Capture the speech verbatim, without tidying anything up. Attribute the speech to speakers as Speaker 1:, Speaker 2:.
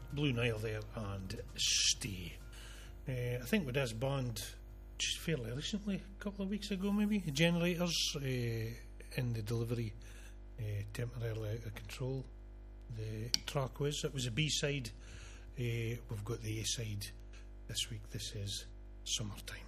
Speaker 1: Blue Nile there and Stay. Uh, I think with this band, just fairly recently, a couple of weeks ago maybe, Generators uh, in the delivery, uh, temporarily out of control. The track was, it was a B-side. Uh, we've got the A-side this week. This is Summertime.